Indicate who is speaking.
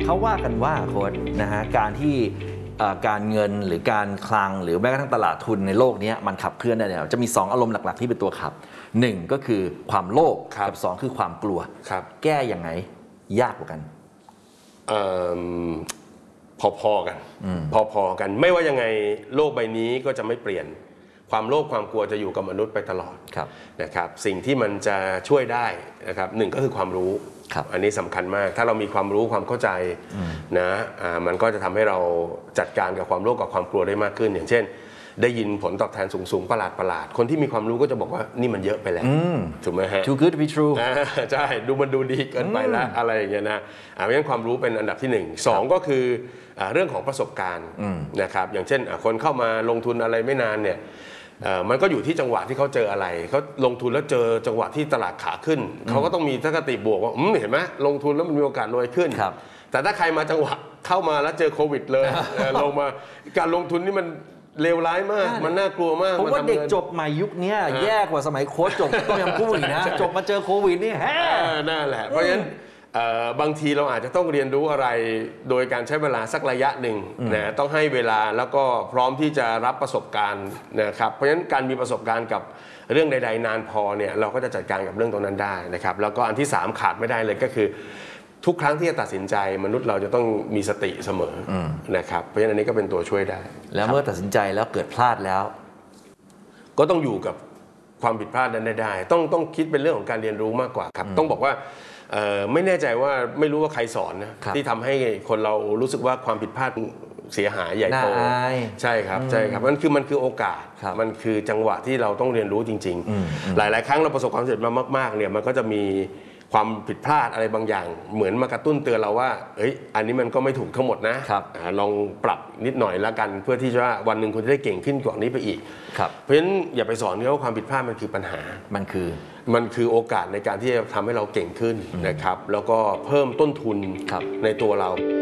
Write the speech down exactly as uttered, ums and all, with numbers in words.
Speaker 1: เขาว่ากันว่าโค้ชนะฮะการที่การเงินหรือการคลังหรือแม้กระทั่งตลาดทุนในโลกนี้มันขับเคลื่อนได้เนี่ยจะมีสองอารมณ์หลักๆที่เป็นตัวขับหนึ่งก็คือความโลภกับสองคือความกลัวแก้ยังไงยากกว่ากัน
Speaker 2: พอๆกันพอๆกันไม่ว่ายังไงโลกใบนี้ก็จะไม่เปลี่ยนความโลภความกลัวจะอยู่กับมนุษย์ไปตลอดนะครับสิ่งที่มันจะช่วยได้นะครับหนึ่งก็คือความรู้อันนี้สำคัญมากถ้าเรามีความรู้ความเข้าใจนะมันก็จะทำให้เราจัดการกับความโลภกับความกลัวได้มากขึ้นอย่างเช่นได้ยินผลตอบแทนสูงๆประหลาดประหลาดคนที่มีความรู้ก็จะบอกว่านี่มันเยอะไปแล้วถูกไหมฮะ
Speaker 1: too good to be true
Speaker 2: ใช่ดูมันดูดีเกินไปแล้วอะไรอย่างเงี้ยนะเพราะฉะนั้นความรู้เป็นอันดับที่หนึ่งสองก็คือเรื่องของประสบการณ์นะครับอย่างเช่นคนเข้ามาลงทุนอะไรไม่นานเนี่ยมันก็อยู่ที่จังหวะที่เขาเจออะไรเขาลงทุนแล้วเจอจังหวะที่ตลาดขาขึ้นเขาก็ต้องมีทัศนคติบวกว่าเห็นไหมลงทุนแล้วมันมีโอกาสรวยขึ้นแต่ถ้าใครมาจังหวะเข้ามาแล้วเจอโควิดเลยลงมาการลงทุนนี่มันเลวร้ายมากมันน่ากลัวมาก
Speaker 1: ผมว่าเด็กจบใหม่ยุคนี้แย่กว่าสมัยโค้ชจบต้มยำกุ้งอีกนะจบมาเจอโควิดนี่แฮ่
Speaker 2: นั่นแหละเพราะฉะนั้นบางทีเราอาจจะต้องเรียนรู้อะไรโดยการใช้เวลาสักระยะหนึ่งนะต้องให้เวลาแล้วก็พร้อมที่จะรับประสบการณ์นะครับเพราะฉะนั้นการมีประสบการณ์กับเรื่องใดๆนานพอเนี่ยเราก็จะจัดการกับเรื่องตรงนั้นได้นะครับแล้วก็อันที่สามขาดไม่ได้เลยก็คือทุกครั้งที่จะตัดสินใจมนุษย์เราจะต้องมีสติเสมอนะครับเพราะฉะนั้นอันนี้ก็เป็นตัวช่วยได้
Speaker 1: แล้วเมื่อตัดสินใจแล้วเกิดพลาดแล้ว
Speaker 2: ก็ต้องอยู่กับความผิดพลาดนั้นได้ต้องต้องคิดเป็นเรื่องของการเรียนรู้มากกว่าครับต้องบอกว่าไม่แน่ใจว่าไม่รู้ว่าใครสอนนะที่ทำให้คนเรารู้สึกว่าความผิดพลาดเสียหายใหญ่โตใช่ครับใช่ครับมันคือมันคือโอกาสมันคือจังหวะที่เราต้องเรียนรู้จริงๆหลายๆครั้งเราประสบความสำเร็จมามากๆเนี่ยมันก็จะมีความผิดพลาดอะไรบางอย่างเหมือนมากระตุ้นเตือนเราว่าเอ้ยอันนี้มันก็ไม่ถูกทั้งหมดนะลองปรับนิดหน่อยละกันเพื่อที่จะว่าวันหนึ่งคุณจะได้เก่งขึ้นกว่านี้ไปอีกเพราะฉะนั้นอย่าไปสอนเขาว่าความผิดพลาดมันคือปัญหา
Speaker 1: มันคือ
Speaker 2: มันคือโอกาสในการที่จะทำให้เราเก่งขึ้นนะครับแล้วก็เพิ่มต้นทุนในตัวเรา